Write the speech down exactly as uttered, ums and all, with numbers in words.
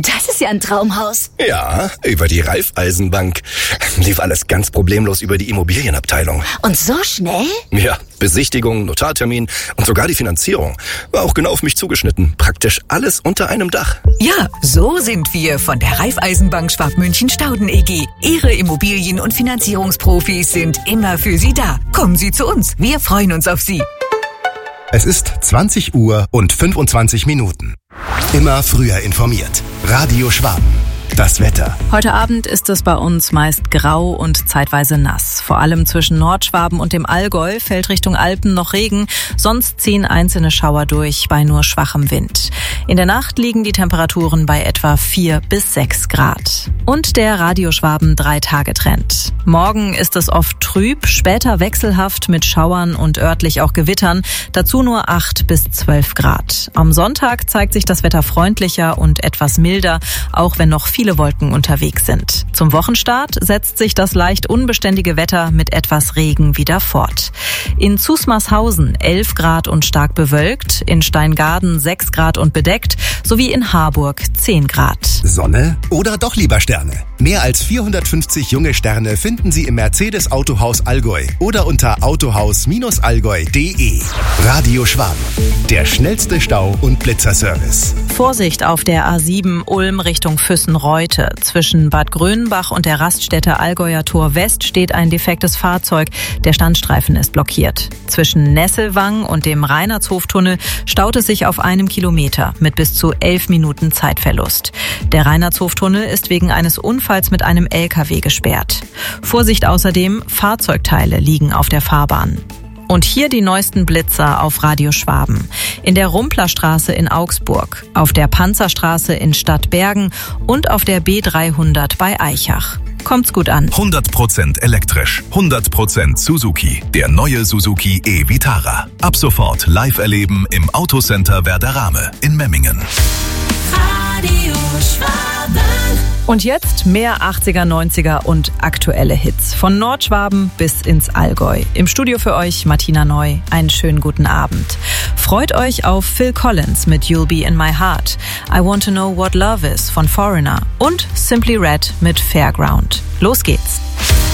Das ist ja ein Traumhaus. Ja, über die Raiffeisenbank. Lief alles ganz problemlos über die Immobilienabteilung. Und so schnell? Ja, Besichtigung, Notartermin und sogar die Finanzierung. War auch genau auf mich zugeschnitten. Praktisch alles unter einem Dach. Ja, so sind wir von der Raiffeisenbank Schwabmünchen-Stauden E G. Ihre Immobilien- und Finanzierungsprofis sind immer für Sie da. Kommen Sie zu uns. Wir freuen uns auf Sie. Es ist zwanzig Uhr und fünfundzwanzig Minuten. Immer früher informiert. Radio Schwaben. Das Wetter. Heute Abend ist es bei uns meist grau und zeitweise nass. Vor allem zwischen Nordschwaben und dem Allgäu fällt Richtung Alpen noch Regen. Sonst ziehen einzelne Schauer durch bei nur schwachem Wind. In der Nacht liegen die Temperaturen bei etwa vier bis sechs Grad. Und der Radio Schwaben drei-Tage-Trend. Morgen ist es oft trüb, später wechselhaft mit Schauern und örtlich auch Gewittern. Dazu nur acht bis zwölf Grad. Am Sonntag zeigt sich das Wetter freundlicher und etwas milder, auch wenn noch viele Wolken unterwegs sind. Zum Wochenstart setzt sich das leicht unbeständige Wetter mit etwas Regen wieder fort. In Zusmarshausen elf Grad und stark bewölkt, in Steingaden sechs Grad und bedeckt, sowie in Harburg zehn Grad. Sonne oder doch lieber Sterne? Mehr als vierhundertfünfzig junge Sterne finden Sie im Mercedes Autohaus Allgäu oder unter autohaus allgäu punkt de. Radio Schwaben, der schnellste Stau- und Blitzerservice. Vorsicht auf der A sieben Ulm Richtung Füssen-Reute. Zwischen Bad Grönenbach und der Raststätte Allgäuer Tor West steht ein defektes Fahrzeug. Der Standstreifen ist blockiert. Zwischen Nesselwang und dem Reinhardshoftunnel staut es sich auf einem Kilometer mit bis zu elf Minuten Zeitverlust. Der Reinhardshoftunnel ist wegen eines Unfalls mit einem L K W gesperrt. Vorsicht außerdem, Fahrzeugteile liegen auf der Fahrbahn. Und hier die neuesten Blitzer auf Radio Schwaben. In der Rumplerstraße in Augsburg, auf der Panzerstraße in Stadtbergen und auf der B dreihundert bei Eichach. Kommt's gut an. hundert Prozent elektrisch, hundert Prozent Suzuki. Der neue Suzuki e-Vitara. Ab sofort live erleben im Autocenter Werderame in Memmingen. Radio Schwaben. Und jetzt mehr achtziger, neunziger und aktuelle Hits. Von Nordschwaben bis ins Allgäu. Im Studio für euch Martina Neu. Einen schönen guten Abend. Freut euch auf Phil Collins mit You'll Be in My Heart. I Want to Know What Love Is von Foreigner. Und Simply Red mit Fairground. Los geht's.